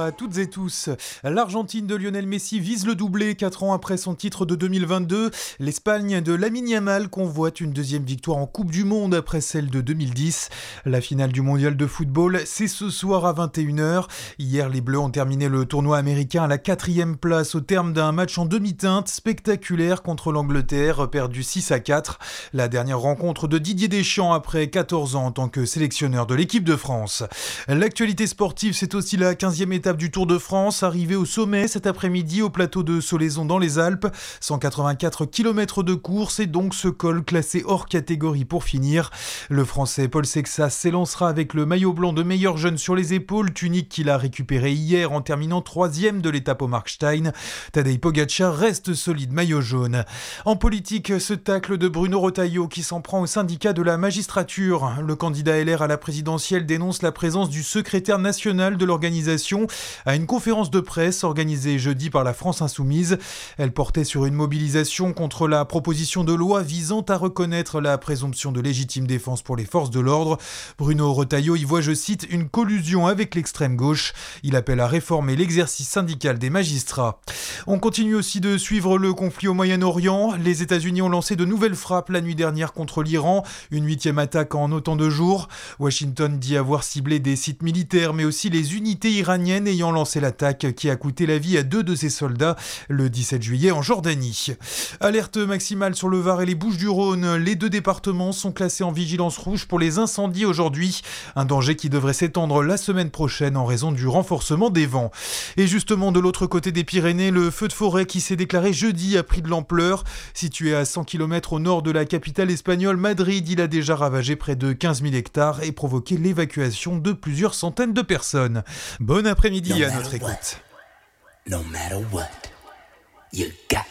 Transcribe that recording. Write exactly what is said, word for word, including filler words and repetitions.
à toutes et tous. L'Argentine de Lionel Messi vise le doublé quatre ans après son titre de deux mille vingt-deux. L'Espagne de Lamine Yamal convoite une deuxième victoire en Coupe du Monde après celle de deux mille dix. La finale du mondial de football, c'est ce soir à vingt et une heures. Hier, les Bleus ont terminé le tournoi américain à la quatrième place au terme d'un match en demi-teinte spectaculaire contre l'Angleterre, perdu six à quatre. La dernière rencontre de Didier Deschamps après quatorze ans en tant que sélectionneur de l'équipe de France. L'actualité sportive, c'est aussi la quinzième étape du Tour de France, arrivée au sommet cet après-midi au plateau de Solaizon dans les Alpes. cent quatre-vingt-quatre kilomètres de course et donc ce col classé hors catégorie pour finir. Le Français Paul Sexas s'élancera avec le maillot blanc de meilleur jeune sur les épaules, tunique qu'il a récupéré hier en terminant troisième de l'étape au Markstein. Tadej Pogacar reste solide maillot jaune. En politique, ce tacle de Bruno Retailleau qui s'en prend au syndicat de la magistrature. Le candidat L R à la présidentielle dénonce la présence du secrétaire national de l'organisation à une conférence de presse organisée jeudi par la France Insoumise. Elle portait sur une mobilisation contre la proposition de loi visant à reconnaître la présomption de légitime défense pour les forces de l'ordre. Bruno Retailleau y voit, je cite, une collusion avec l'extrême gauche. Il appelle à réformer l'exercice syndical des magistrats. On continue aussi de suivre le conflit au Moyen-Orient. Les États-Unis ont lancé de nouvelles frappes la nuit dernière contre l'Iran, une huitième attaque en autant de jours. Washington dit avoir ciblé des sites militaires, mais aussi les unités iraniennes ayant lancé l'attaque qui a coûté la vie à deux de ses soldats le dix-sept juillet en Jordanie. Alerte maximale sur le Var et les Bouches-du-Rhône. Les deux départements sont classés en vigilance rouge pour les incendies aujourd'hui. Un danger qui devrait s'étendre la semaine prochaine en raison du renforcement des vents. Et justement, de l'autre côté des Pyrénées, le feu de forêt qui s'est déclaré jeudi a pris de l'ampleur. Situé à cent kilomètres au nord de la capitale espagnole, Madrid, il a déjà ravagé près de quinze mille hectares et provoqué l'évacuation de plusieurs centaines de personnes. Bon après-midi à notre écoute. No matter what, you got